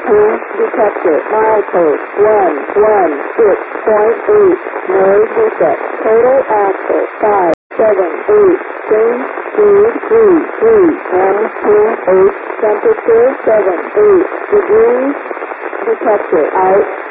detector, milepost 116.8, noise reset, total axle 578, change speed 33128, temperature 78 degrees, detector out.